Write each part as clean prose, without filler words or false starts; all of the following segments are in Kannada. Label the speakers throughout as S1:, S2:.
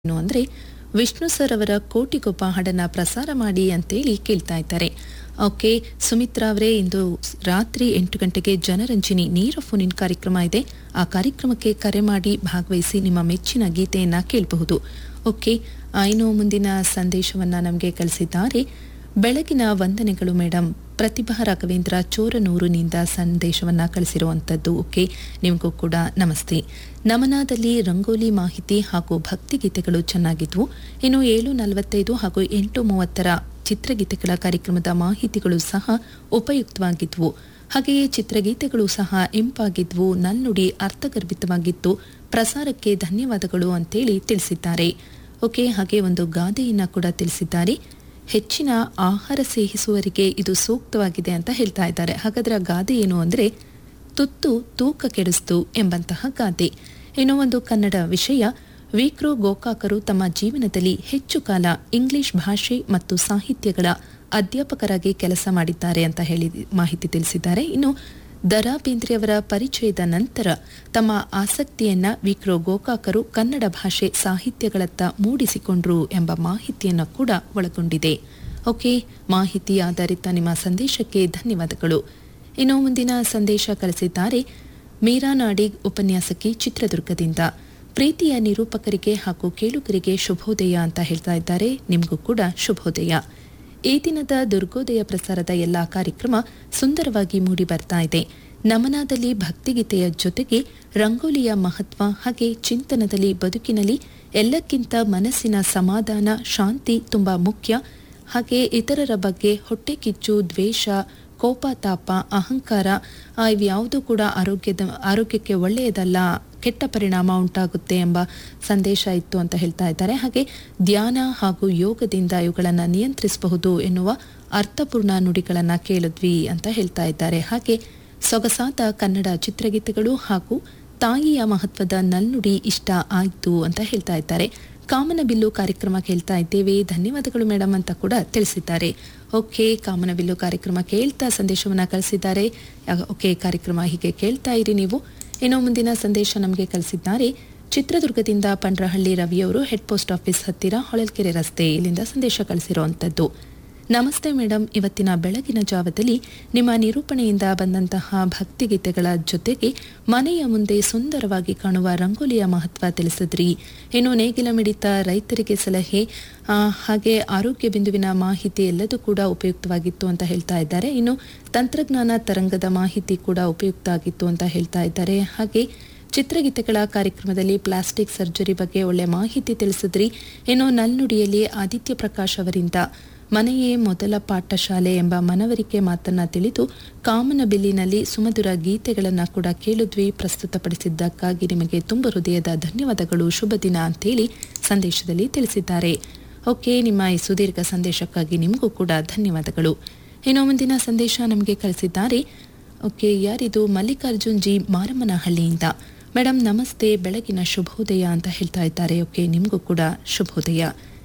S1: ಏನು ಅಂದರೆ ವಿಷ್ಣು ಸರ್ ಅವರ ಕೋಟಿಗೊಬ್ಬ ಹಾಡನ್ನ ಪ್ರಸಾರ ಮಾಡಿ ಅಂತೇಳಿ ಕೇಳ್ತಾ ಇದ್ದಾರೆ. ಓಕೆ ಸುಮಿತ್ರಾ ಅವರೇ, ಇಂದು ರಾತ್ರಿ 8 ಗಂಟೆಗೆ ಜನರಂಜಿನಿ ನೇರ ಫೋನ್ ಕಾರ್ಯಕ್ರಮ ಇದೆ. ಆ ಕಾರ್ಯಕ್ರಮಕ್ಕೆ ಕರೆ ಮಾಡಿ ಭಾಗವಹಿಸಿ ನಿಮ್ಮ ಮೆಚ್ಚಿನ ಗೀತೆಯನ್ನ ಕೇಳಬಹುದು. ಓಕೆ, ಇನ್ನು ಮುಂದಿನ ಸಂದೇಶವನ್ನ ನಮಗೆ ಕಳಿಸಿದ್ದಾರೆ. ಬೆಳಗಿನ ವಂದನೆಗಳು ಮೇಡಮ್, ಪ್ರತಿಭಾ ರಾಘವೇಂದ್ರ ಚೋರನೂರಿನಿಂದ ಸಂದೇಶವನ್ನ ಕಳಿಸಿರುವಂಥದ್ದು. ಓಕೆ, ನಿಮಗೂ ಕೂಡ ನಮಸ್ತೆ. ನಮನದಲ್ಲಿ ರಂಗೋಲಿ ಮಾಹಿತಿ ಹಾಗೂ ಭಕ್ತಿಗೀತೆಗಳು ಚೆನ್ನಾಗಿದ್ವು. ಇನ್ನು 7:45 ಹಾಗೂ 8:30 ಚಿತ್ರಗೀತೆಗಳ ಕಾರ್ಯಕ್ರಮದ ಮಾಹಿತಿಗಳು ಸಹ ಉಪಯುಕ್ತವಾಗಿದ್ವು. ಹಾಗೆಯೇ ಚಿತ್ರಗೀತೆಗಳು ಸಹ ಇಂಪಾಗಿದ್ವು, ನಲ್ನುಡಿ ಅರ್ಥಗರ್ಭಿತವಾಗಿತ್ತು. ಪ್ರಸಾರಕ್ಕೆ ಧನ್ಯವಾದಗಳು ಅಂತೇಳಿ ತಿಳಿಸಿದ್ದಾರೆ. ಓಕೆ, ಹಾಗೆ ಒಂದು ಗಾದೆಯನ್ನ ಕೂಡ ತಿಳಿಸಿದ್ದಾರೆ. ಹೆಚ್ಚಿನ ಆಹಾರ ಸೇವಿಸುವವರಿಗೆ ಇದು ಸೂಕ್ತವಾಗಿದೆ ಅಂತ ಹೇಳ್ತಾ ಇದ್ದಾರೆ. ಹಾಗಾದ್ರೆ ಆ ಗಾದೆ ಏನು ಅಂದರೆ, ತುತ್ತು ತೂಕ ಕೆಡಿಸ್ತು ಎಂಬಂತಹ ಗಾದೆ. ಇನ್ನೂ ಒಂದು ಕನ್ನಡ ವಿಷಯ, ವಿಕ್ರೋ ಗೋಕಾಕರು ತಮ್ಮ ಜೀವನದಲ್ಲಿ ಹೆಚ್ಚು ಕಾಲ ಇಂಗ್ಲಿಷ್ ಭಾಷೆ ಮತ್ತು ಸಾಹಿತ್ಯಗಳ ಅಧ್ಯಾಪಕರಾಗಿ ಕೆಲಸ ಮಾಡಿದ್ದಾರೆ ಅಂತ ಹೇಳಿ ಮಾಹಿತಿ ತಿಳಿಸಿದ್ದಾರೆ. ಇನ್ನು ದ.ರಾ ಬೇಂದ್ರೆಯವರ ಪರಿಚಯದ ನಂತರ ತಮ್ಮ ಆಸಕ್ತಿಯನ್ನ ವಿಕ್ರೋ ಗೋಕಾಕರು ಕನ್ನಡ ಭಾಷೆ ಸಾಹಿತ್ಯಗಳತ್ತ ಮೂಡಿಸಿಕೊಂಡ್ರು ಎಂಬ ಮಾಹಿತಿಯನ್ನು ಕೂಡ ಒಳಗೊಂಡಿದೆ. ಓಕೆ, ಮಾಹಿತಿ ಆಧಾರಿತ ನಿಮ್ಮ ಸಂದೇಶಕ್ಕೆ ಧನ್ಯವಾದಗಳು. ಇನ್ನು ಮುಂದಿನ ಸಂದೇಶ ಕಳಿಸಿದ್ದಾರೆ. ಮೀರಾ ನಾಡಿಗ್ ಉಪನ್ಯಾಸಕಿ ಚಿತ್ರದುರ್ಗದಿಂದ. ಪ್ರೀತಿಯ ನಿರೂಪಕರಿಗೆ ಹಾಗೂ ಕೇಳುಗರಿಗೆ ಶುಭೋದಯ ಅಂತ ಹೇಳ್ತಾ ಇದ್ದಾರೆ. ನಿಮಗೂ ಕೂಡ ಶುಭೋದಯ. ಈ ದಿನದ ದುರ್ಗೋದಯ ಪ್ರಸಾರದ ಎಲ್ಲಾ ಕಾರ್ಯಕ್ರಮ ಸುಂದರವಾಗಿ ಮೂಡಿ ಬರ್ತಾ ಇದೆ. ನಮನದಲ್ಲಿ ಭಕ್ತಿಗೀತೆಯ ಜೊತೆಗೆ ರಂಗೋಲಿಯ ಮಹತ್ವ ಹಾಗೆ ಚಿಂತನದಲ್ಲಿ ಬದುಕಿನಲ್ಲಿ ಎಲ್ಲಕ್ಕಿಂತ ಮನಸ್ಸಿನ ಸಮಾಧಾನ ಶಾಂತಿ ತುಂಬಾ ಮುಖ್ಯ. ಹಾಗೆ ಇತರರ ಬಗ್ಗೆ ಹೊಟ್ಟೆ ಕಿಚ್ಚು, ದ್ವೇಷ, ಕೋಪ, ತಾಪ, ಅಹಂಕಾರ ಇವ್ಯಾವುದೂ ಕೂಡ ಆರೋಗ್ಯಕ್ಕೆ ಒಳ್ಳೆಯದಲ್ಲ, ಕೆಟ್ಟ ಪರಿಣಾಮ ಉಂಟಾಗುತ್ತೆ ಎಂಬ ಸಂದೇಶ ಇತ್ತು ಅಂತ ಹೇಳ್ತಾ ಇದ್ದಾರೆ. ಹಾಗೆ ಧ್ಯಾನ ಹಾಗೂ ಯೋಗದಿಂದ ಇವುಗಳನ್ನು ನಿಯಂತ್ರಿಸಬಹುದು ಎನ್ನುವ ಅರ್ಥಪೂರ್ಣ ನುಡಿಗಳನ್ನು ಕೇಳಿದ್ವಿ ಅಂತ ಹೇಳ್ತಾ ಇದ್ದಾರೆ. ಹಾಗೆ ಸೊಗಸಾದ ಕನ್ನಡ ಚಿತ್ರಗೀತೆಗಳು ಹಾಗೂ ತಾಯಿಯ ಮಹತ್ವದ ನಲ್ನುಡಿ ಇಷ್ಟ ಆಯಿತು ಅಂತ ಹೇಳ್ತಾ ಇದ್ದಾರೆ. ಕಾಮನಬಿಲ್ಲು ಕಾರ್ಯಕ್ರಮ ಕೇಳ್ತಾ ಇದ್ದೇವೆ, ಧನ್ಯವಾದಗಳು ಮೇಡಮ್ ಅಂತ ಕೂಡ ತಿಳಿಸಿದ್ದಾರೆ. ಓಕೆ, ಕಾಮನಬಿಲ್ಲು ಕಾರ್ಯಕ್ರಮ ಕೇಳ್ತಾ ಸಂದೇಶವನ್ನ ಕಳಿಸಿದ್ದಾರೆ. ಓಕೆ, ಕಾರ್ಯಕ್ರಮ ಹೀಗೆ ಕೇಳ್ತಾ ಇರಿ ನೀವು. ಇನ್ನು ಮುಂದಿನ ಸಂದೇಶ ನಮಗೆ ಕಳಿಸಿದ್ದಾರೆ. ಚಿತ್ರದುರ್ಗದಿಂದ ಪಂಡ್ರಹಳ್ಳಿ ರವಿಯವರು, ಹೆಡ್ ಪೋಸ್ಟ್ ಆಫೀಸ್ ಹತ್ತಿರ ಹೊಳಲ್ಕೆರೆ ರಸ್ತೆ, ಇಲ್ಲಿಂದ ಸಂದೇಶ ಕಳಿಸಿರುವಂಥದ್ದು. ನಮಸ್ತೆ ಮೇಡಮ್, ಇವತ್ತಿನ ಬೆಳಗಿನ ಜಾವದಲ್ಲಿ ನಿಮ್ಮ ನಿರೂಪಣೆಯಿಂದ ಬಂದಂತಹ ಭಕ್ತಿಗೀತೆಗಳ ಜೊತೆಗೆ ಮನೆಯ ಮುಂದೆ ಸುಂದರವಾಗಿ ಕಾಣುವ ರಂಗೋಲಿಯ ಮಹತ್ವ ತಿಳಿಸಿದ್ರಿ. ಇನ್ನು ನೇಗಿಲ ಮಿಡಿತ, ರೈತರಿಗೆ ಸಲಹೆ, ಹಾಗೆ ಆರೋಗ್ಯ ಬಿಂದುವಿನ ಮಾಹಿತಿ ಎಲ್ಲದೂ ಕೂಡ ಉಪಯುಕ್ತವಾಗಿತ್ತು ಅಂತ ಹೇಳ್ತಾ ಇದ್ದಾರೆ. ಇನ್ನು ತಂತ್ರಜ್ಞಾನ ತರಂಗದ ಮಾಹಿತಿ ಕೂಡ ಉಪಯುಕ್ತ ಆಗಿತ್ತು ಅಂತ ಹೇಳ್ತಾ ಇದ್ದಾರೆ. ಹಾಗೆ ಚಿತ್ರಗೀತೆಗಳ ಕಾರ್ಯಕ್ರಮದಲ್ಲಿ ಪ್ಲಾಸ್ಟಿಕ್ ಸರ್ಜರಿ ಬಗ್ಗೆ ಒಳ್ಳೆ ಮಾಹಿತಿ ತಿಳಿಸಿದ್ರಿ. ಇನ್ನು ನಲ್ನುಡಿಯಲ್ಲಿ ಆದಿತ್ಯ ಪ್ರಕಾಶ್ ಅವರಿಂದ ಮನೆಯೇ ಮೊದಲ ಪಾಠಶಾಲೆ ಎಂಬ ಮನವರಿಕೆ ಮಾತನ್ನ ತಿಳಿದು ಕಾಮನಬಿಲ್ಲಿನಲ್ಲಿ ಸುಮಧುರ ಗೀತೆಗಳನ್ನು ಕೂಡ ಕೇಳಿದ್ವಿ. ಪ್ರಸ್ತುತಪಡಿಸಿದ್ದಕ್ಕಾಗಿ ನಿಮಗೆ ತುಂಬ ಹೃದಯದ ಧನ್ಯವಾದಗಳು, ಶುಭ ದಿನ ಅಂತೇಳಿ ಸಂದೇಶದಲ್ಲಿ ತಿಳಿಸಿದ್ದಾರೆ. ಓಕೆ, ನಿಮ್ಮ ಈ ಸುದೀರ್ಘ ಸಂದೇಶಕ್ಕಾಗಿ ನಿಮಗೂ ಕೂಡ ಧನ್ಯವಾದಗಳು. ಇನ್ನು ಮುಂದಿನ ಸಂದೇಶ ನಮಗೆ ಕಳಿಸಿದ್ದಾರೆ. ಓಕೆ, ಯಾರಿದು? ಮಲ್ಲಿಕಾರ್ಜುನ್ ಜಿ ಮಾರಮ್ಮನಹಳ್ಳಿಯಿಂದ. ಮೇಡಮ್ ನಮಸ್ತೆ, ಬೆಳಗಿನ ಶುಭೋದಯ ಅಂತ ಹೇಳ್ತಾ ಇದ್ದಾರೆ. ಓಕೆ, ನಿಮಗೂ ಕೂಡ ಶುಭೋದಯ.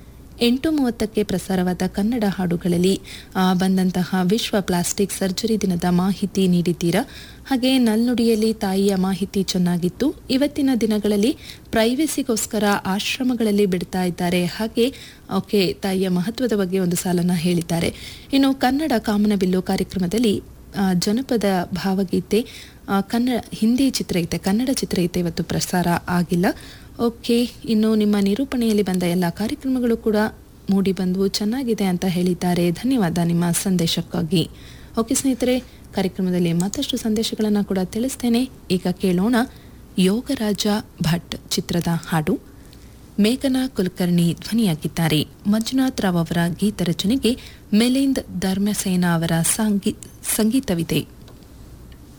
S1: 8:30ಕ್ಕೆ ಪ್ರಸಾರವಾದ ಕನ್ನಡ ಹಾಡುಗಳಲ್ಲಿ ಬಂದಂತಹ ವಿಶ್ವ ಪ್ಲಾಸ್ಟಿಕ್ ಸರ್ಜರಿ ದಿನದ ಮಾಹಿತಿ ನೀಡಿದ್ದೀರಾ. ಹಾಗೆ ನಲ್ನುಡಿಯಲ್ಲಿ ತಾಯಿಯ ಮಾಹಿತಿ ಚೆನ್ನಾಗಿತ್ತು. ಇವತ್ತಿನ ದಿನಗಳಲ್ಲಿ ಪ್ರೈವಸಿಗೋಸ್ಕರ ಆಶ್ರಮಗಳಲ್ಲಿ ಬಿಡ್ತಾ ಇದ್ದಾರೆ. ಹಾಗೆ ಓಕೆ, ತಾಯಿಯ ಮಹತ್ವದ ಬಗ್ಗೆ ಒಂದು ಸಾಲನ್ನ ಹೇಳಿದ್ದಾರೆ. ಇನ್ನು ಕನ್ನಡ ಕಾಮನಬಿಲ್ಲು ಕಾರ್ಯಕ್ರಮದಲ್ಲಿ ಜನಪದ ಭಾವಗೀತೆ, ಹಿಂದಿ ಚಿತ್ರಗೀತೆ, ಕನ್ನಡ ಚಿತ್ರಗೀತೆ ಇವತ್ತು ಪ್ರಸಾರ ಆಗಿಲ್ಲ. ಓಕೆ, ಇನ್ನು ನಿಮ್ಮ ನಿರೂಪಣೆಯಲ್ಲಿ ಬಂದ ಎಲ್ಲ ಕಾರ್ಯಕ್ರಮಗಳು ಕೂಡ ಮೂಡಿ ಬಂದವು, ಚೆನ್ನಾಗಿದೆ ಅಂತ ಹೇಳಿದ್ದಾರೆ. ಧನ್ಯವಾದ ನಿಮ್ಮ ಸಂದೇಶಕ್ಕಾಗಿ. ಓಕೆ ಸ್ನೇಹಿತರೆ, ಕಾರ್ಯಕ್ರಮದಲ್ಲಿ ಮತ್ತಷ್ಟು ಸಂದೇಶಗಳನ್ನು ಕೂಡ ತಿಳಿಸ್ತೇನೆ. ಈಗ ಕೇಳೋಣ ಯೋಗರಾಜ ಭಟ್ ಚಿತ್ರದ ಹಾಡು. ಮೇಘನಾ ಕುಲಕರ್ಣಿ ಧ್ವನಿಯಾಗಿದ್ದಾರೆ. ಮಂಜುನಾಥ್ ರಾವ್ ಅವರ ಗೀತ ರಚನೆಗೆ ಮಿಲಿಂದ್ ಧರ್ಮಸೇನಾ ಅವರ ಸಂಗೀತವಿದೆ.